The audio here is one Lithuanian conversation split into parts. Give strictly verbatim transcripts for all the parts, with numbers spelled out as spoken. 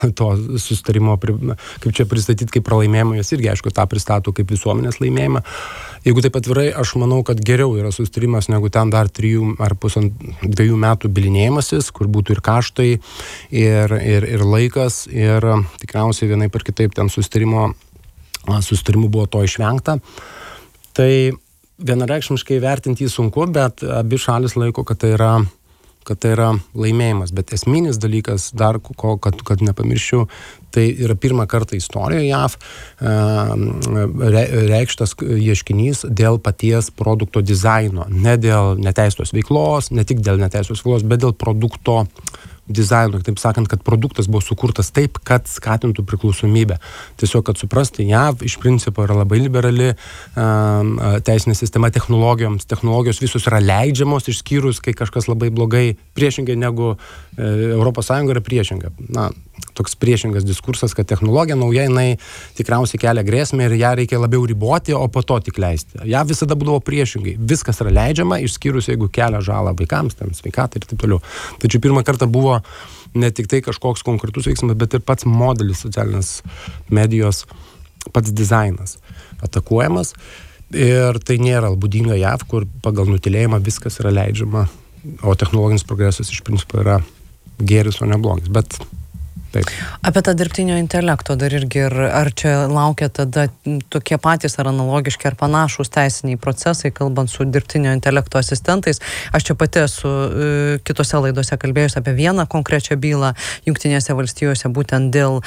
to susitarimo, kaip čia pristatyti kaip pralaimėjimą, jos irgi, aišku, tą pristato kaip visuomenės laimėjimą. Jeigu taip atvirai, aš manau, kad geriau yra susitarimas negu ten dar trijų ar pusant dviejų metų bilinėjimasis, kur būtų ir kaštai, ir, ir, ir laikas, ir tikriausiai vienaip ar kitaip ten susitarimo, susitarimų buvo to išvengta. Tai vienareikšmiškai vertinti jį sunku, bet abi šalis laiko, kad tai yra kad tai yra laimėjimas, bet esminis dalykas, dar ko, kad, kad nepamirščiau, tai yra pirmą kartą istorijoje J A V re, reikštas ieškinys dėl paties produkto dizaino, ne dėl neteisėtos veiklos, ne tik dėl neteisėtos veiklos, bet dėl produkto dizaino, taip sakant, kad produktas buvo sukurtas taip, kad skatintų priklausomybę. Tiesiog, kad suprasti, J A V iš principo yra labai liberali um, teisinė sistema technologijoms. Technologijos visos yra leidžiamos, išskyrus, kai kažkas labai blogai, priešingai negu e, Europos Sąjunga yra priešinga. Na, toks priešingas diskursas, kad technologija nauja, jinai tikriausiai kelia grėsmę ir ją reikia labiau riboti, o po to tik leisti. Ją visada būdavo priešingai. Viskas yra leidžiama, išskyrus, jeigu kelia žalą vaikams, ten sveikatai ir taip toliau. Tačiau pirmą kartą buvo ne tik tai kažkoks konkretus veiksmas, bet ir pats modelis socialinės medijos, pats dizainas atakuojamas. Ir tai nėra būdinga J A V, kur pagal nutilėjimą viskas yra leidžiama, o technologinis progresas iš principo yra gėris, o ne blogis. Bet taip. Apie tą dirbtinio intelekto dar irgi, ir ar čia laukia tada tokie patys ar analogiški ar panašūs teisiniai procesai, kalbant su dirbtinio intelekto asistentais. Aš čia pati esu e, kitose laidose kalbėjus apie vieną konkrečią bylą Jungtinėse valstijose, būtent dėl,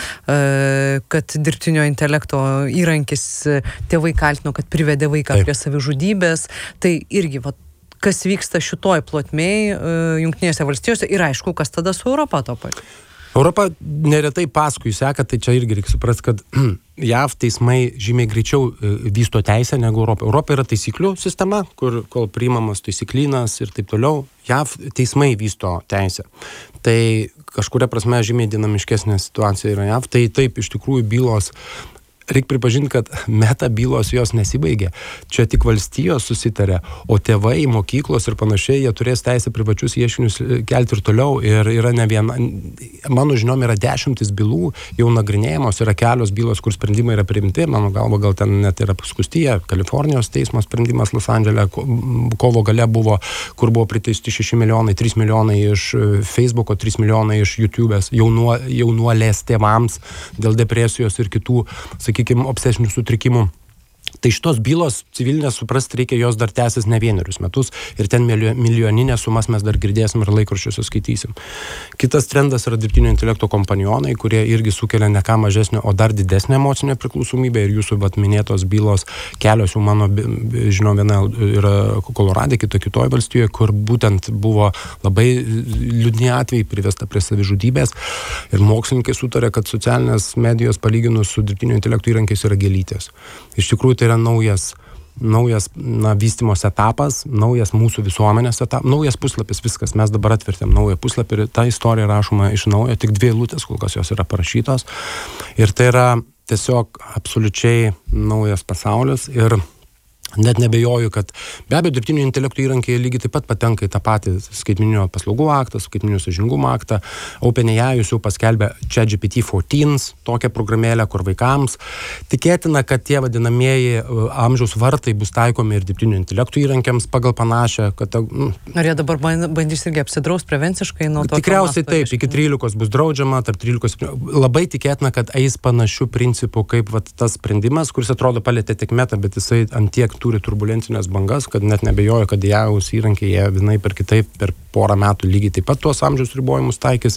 e, kad dirbtinio intelekto įrankis tėvai kaltino, kad privedė vaiką taip. Prie savižudybės. Tai irgi, va, kas vyksta šitoj plotmėj e, Jungtinėse valstijose ir aišku, kas tada su Europa to pat. Europa neretai paskui seka, tai čia irgi reikia suprasti, kad J A V teismai žymiai greičiau vysto teisę negu Europa. Europa yra taisyklių sistema, kur kol priimamas taisyklynas ir taip toliau, J A V teismai vysto teisę. Tai kažkuria prasme žymiai dinamiškesnė situacija yra J A V. Tai taip, iš tikrųjų bylos, reikia pripažinti, kad meta bylos jos nesibaigė. Čia tik valstijos susitarė, o tėvai, mokyklos ir panašiai, jie turės teisę privačius ieškinius kelti ir toliau. Ir yra ne viena, mano žinom, yra dešimtis bylų jau nagrinėjamos, yra kelios bylos, kur sprendimai yra priimti, mano galva gal ten net yra paskustyje, Kalifornijos teismo sprendimas Los Andžele, kovo gale buvo, kur buvo priteisti šeši milijonai, trys milijonai iš Facebooko, trys milijonai iš YouTube'ės, jaunuo, jaunuolės tėvams dėl depresijos ir kitų, sakykime, obsesinių sutrikimų. Tai šitos bylos civilinės, suprasti reikia, jos dar tęsis ne vienerius metus ir ten milijoninės sumas mes dar girdėsim ir laikraščiuose skaitysim. Kitas trendas yra dirbtinio intelekto kompanionai, kurie irgi sukelia ne ką mažesnio, o dar didesnę emocinę priklausomybę ir jūsų vat minėtos bylos kelios jau mano, žinau, viena yra Kolorade, kita kitoje valstijoje, kur būtent buvo labai liūdni atvejai privesta prie savižudybės ir mokslininkai sutarė, kad socialinės medijos palyginus su dirbtinio intelekto įrankiais yra gėlytės. Iš tikrųjų, tai yra naujas, naujas na, vystymos etapas, naujas mūsų visuomenės etapas, naujas puslapis, viskas. Mes dabar atvertėm naują puslapį ir ta istorija rašoma iš naujo, tik dvi eilutės, kol kas jos yra parašytos. Ir tai yra tiesiog absoliučiai naujas pasaulis ir net nebejoju, kad be abejo dirbtinio intelekto įrankiai lygiai taip pat patenka į tą patį skaitmeninio paslaugų aktą, skaitmeninio sąžiningumo aktą. OpenAI jau paskelbė ChatGPT keturiolikos, tokią programėlę, kur vaikams. Tikėtina, kad tie vadinamieji amžiaus vartai bus taikomi ir dirbtinio intelekto įrankiams pagal panašią. Kad, mm, Ar jie dabar bandys irgi apsidraus prevenciškai nuo to? Tikriausiai taip, iki trylikos bus draudžiama, tarp trylikos. Labai tikėtina, kad eis panašių principų kaip vat, tas sprendimas, kuris atrodo palietė tik metą, bet jisai ant tiek turi turbulencinės bangas, kad net nebejoju, kad jaus įrankiai jie vienai per kitaip per porą metų lygiai taip pat tuos amžiaus ribojimus taikys.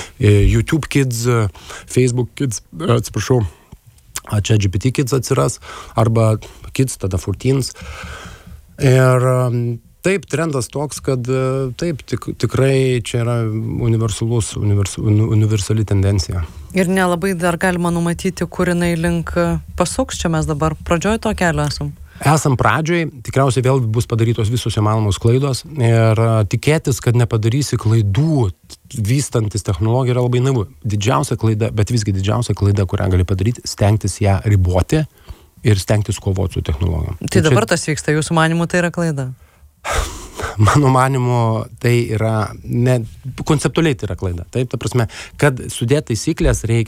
YouTube Kids, Facebook Kids, atsiprašau, ChatGPT Kids atsiras, arba Kids, tada keturiolikos. Ir taip, trendas toks, kad taip, tik, tikrai čia yra universalus, univers, universali tendencija. Ir nelabai dar galima numatyti, kur jinai link pasuks, čia mes dabar pradžioj to kelio esam. Esam pradžioj, tikriausiai vėl bus padarytos visos įmanomos klaidos ir tikėtis, kad nepadarysi klaidų vystantis technologiją yra labai naivu. Didžiausia klaida, bet visgi didžiausia klaida, kurią gali padaryti, stengtis ją riboti ir stengtis kovoti su technologijom. Tai, tai dabar čia... tas vyksta, jūsų manymu tai yra klaida? mano manimu, tai yra, ne, konceptualiai tai yra klaida. Taip, ta prasme, kad sudėti taisyklės reikia